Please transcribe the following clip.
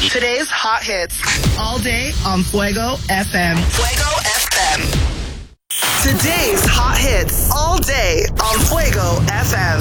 Today's hot hits. All day on Fuego FM. Fuego FM. Today's hot hits. All day on Fuego FM.